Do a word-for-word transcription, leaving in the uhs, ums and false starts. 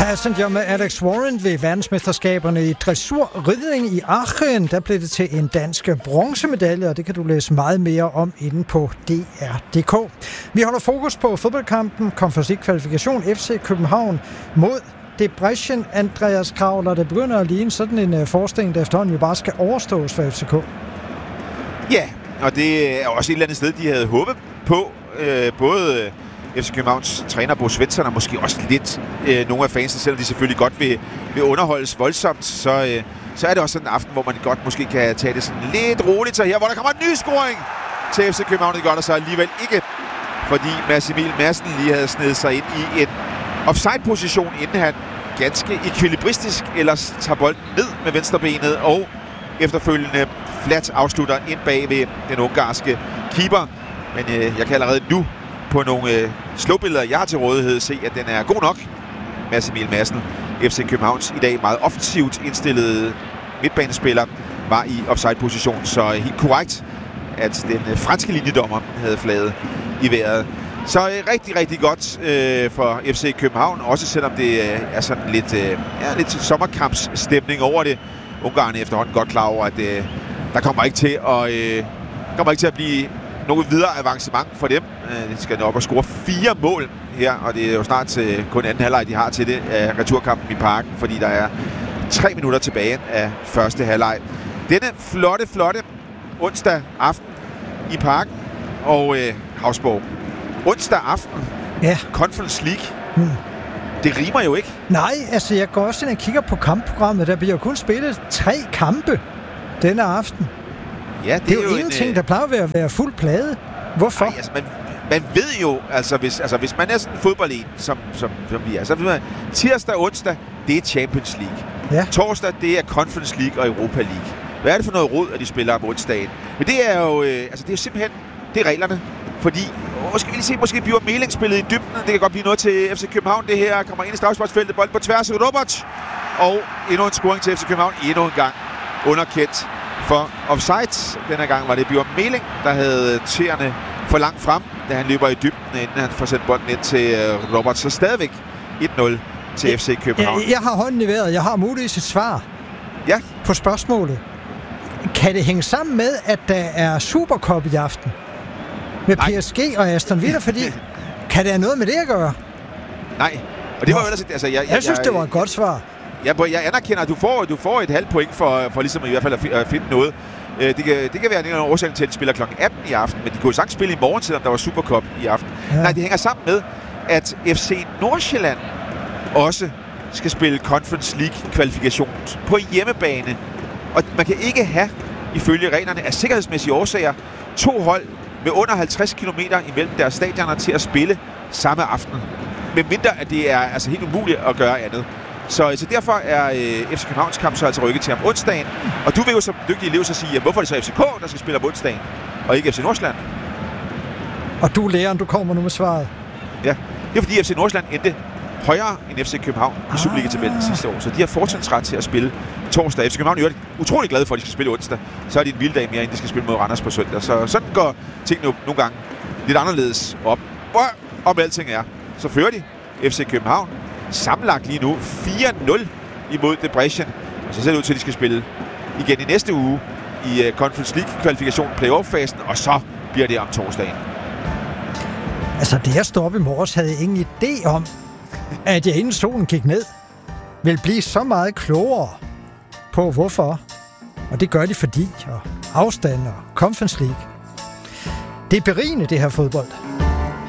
Passenger med Alex Warren ved verdensmesterskaberne i dressurridning i Aachen. Der blev det til en dansk bronzemedalje, og det kan du læse meget mere om inde på D R punktum d k. Vi holder fokus på fodboldkampen Conference League kvalifikation F C København mod Debrecen. Andreas Kravler, der begynder at ligne sådan en forestilling, der efterhånden jo bare skal overstås for F C K. Ja, og det er også et eller andet sted, de havde håbet på. Øh, både F C Københavns træner Bo Svensson og måske også lidt øh, nogle af fansene, selvom de selvfølgelig godt vil, vil underholdes voldsomt, så, øh, så er det også sådan en aften, hvor man godt måske kan tage det sådan lidt roligt. Så her, hvor der kommer en ny scoring til F C København, det gør der så alligevel ikke, fordi Mads Emil Madsen lige havde snedet sig ind i en offside-position, inden han ganske ekvilibristisk ellers tager bolden ned med venstrebenet og efterfølgende flat afslutter ind bag ved den ungarske keeper. Men øh, jeg kan allerede nu på nogle øh, slowbilleder, jeg har til rådighed, se, at den er god nok. Mads Emil Madsen, F C Københavns i dag meget offensivt indstillede midtbanespiller, var i offside-position. Så øh, helt korrekt, at den øh, franske linjedommer havde flaget i vejret. Så øh, rigtig, rigtig godt øh, for F C København, også selvom det øh, er sådan lidt, øh, ja, lidt sommerkampsstemning over det. Ungarn er efterhånden godt klar over, at øh, der kommer ikke til at, øh, kommer ikke til at blive noget videre avancement for dem. De skal op og score fire mål her, og det er jo snart til kun anden halvleg, de har til det af returkampen i Parken, fordi der er tre minutter tilbage af første halvleg. Denne flotte, flotte onsdag aften i Parken og øh, Havsborg. Onsdag aften, ja. Conference League. Hmm. Det rimer jo ikke. Nej, altså jeg går også ind og kigger på kampprogrammet. Der bliver jo kun spillet tre kampe denne aften. Ja, det, det er jo, jo ingenting, en, der plejer at være, være fuld plade. Hvorfor? Nej, altså man, man ved jo, altså hvis, altså hvis man er sådan en fodbolden, som, som, som vi er, så ved man, tirsdag og onsdag, det er Champions League. Ja. Torsdag, det er Conference League og Europa League. Hvad er det for noget rod, at de spiller om onsdagen? Men det er jo, øh, altså det er jo simpelthen, det er reglerne. Fordi, åh, skal vi lige se, måske bliver Meling spillet i dybden. Det kan godt blive noget til F C København. Det her kommer ind i straffesparksfeltet, bold på tværs af Robert. Og endnu en scoring til F C København, endnu en gang underkendt for offside. Denne gang var det Bjørn Meling, der havde tæerne for langt frem, da han løber i dybden, inden han får sendt bolden ind til Robert. Så stadigvæk et nul til F C København. Jeg, jeg har hånden i vejret. Jeg har muligvis et svar ja. på spørgsmålet. Kan det hænge sammen med, at der er Supercup i aften? Med Nej. P S G og Aston Villa, fordi kan det have noget med det at gøre? Nej. Og det var jo ellers, altså, jeg, jeg, jeg synes, jeg, det var et godt svar. Jeg, jeg anerkender, at du får, du får et halvt point for, for ligesom i hvert fald at finde noget. Det kan, det kan være en årsag til, at de spiller klokken atten i aften, men de kunne jo sagtens spille i morgen, selvom der var Supercup i aften. Ja. Nej, det hænger sammen med, at F C Nordsjælland også skal spille Conference League-kvalifikation på hjemmebane. Og man kan ikke have, ifølge reglerne af sikkerhedsmæssige årsager, to hold med under halvtreds kilometer imellem deres stadioner til at spille samme aften. Med mindre, at det er altså helt umuligt at gøre andet. Så, så derfor er øh, F C Københavns kamp så altså rykket til om onsdagen. Og du vil jo som dygtig elev så sige, at hvorfor er det så F C K, der skal spille om onsdagen, og ikke F C Nordsjælland? Og du læreren, du kommer nu med svaret. Ja, det er fordi F C Nordsjælland endte højere end F C København i Superliga-tabellen sidste år. Så de har fortrinsret til at spille torsdag. F C København er jo utrolig glade for, at de skal spille onsdag. Så er det en vild dag mere, end de skal spille mod Randers på søndag. Så sådan går tingene jo nogle gange lidt anderledes op. Og om alting er, så fører de F C København sammenlagt lige nu fire nul imod Debrecen. Og så ser det ud til, at de skal spille igen i næste uge i uh, Conference League-kvalifikation playoff-fasen, og så bliver det om torsdagen. Altså, det jeg stod op i morges, havde jeg ingen idé om, at jeg inden solen gik ned, vil blive så meget klogere på hvorfor. Og det gør de fordi, og afstand og Conference League. Det er berigende, det her fodbold.